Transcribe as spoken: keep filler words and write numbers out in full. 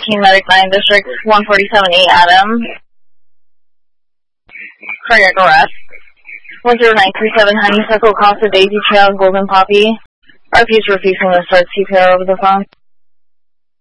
thirteen, Medic nine, District one forty-seven E, Adam. Cardiac arrest. one zero nine three seven, Honeysuckle, Costa Daisy Trail, Golden Poppy. R P is refusing to start C P R over the phone.